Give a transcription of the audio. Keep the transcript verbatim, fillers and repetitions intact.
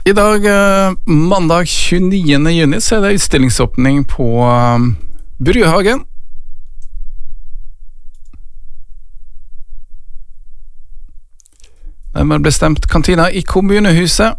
I dag, eh, mandag tjueniende juni, så er det utstillingsåpning på eh, Bruhagen. Nærmere bestemt kantina i kommunehuset.